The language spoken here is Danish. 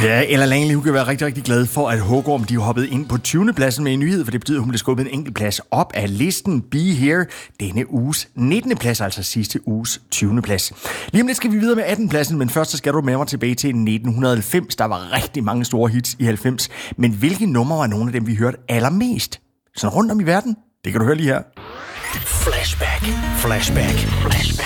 Ja, Ella Langley, hun kan være rigtig, rigtig glad for, at Hågorm, de har hoppet ind på 20. pladsen med en nyhed, for det betyder, at hun bliver skubbet en enkelt plads op af listen. Be Here, denne uges 19. plads, altså sidste uges 20. plads. Lige om lidt skal vi videre med 18. pladsen, men først så skal du med mig tilbage til 1990. Der var rigtig mange store hits i 90, men hvilke numre var nogle af dem, vi hørte allermest? Sådan rundt om i verden? Det kan du høre lige her. Flashback.